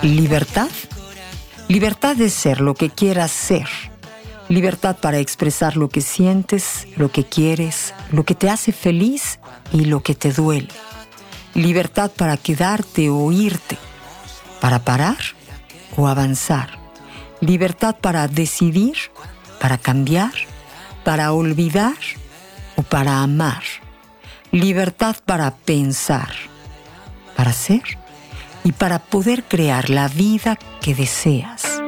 Libertad. Libertad de ser lo que quieras ser. Libertad para expresar lo que sientes, lo que quieres, lo que te hace feliz y lo que te duele. Libertad para quedarte o irte, para parar o avanzar. Libertad para decidir, para cambiar, para olvidar o para amar. Libertad para pensar, para ser y para poder crear la vida que deseas.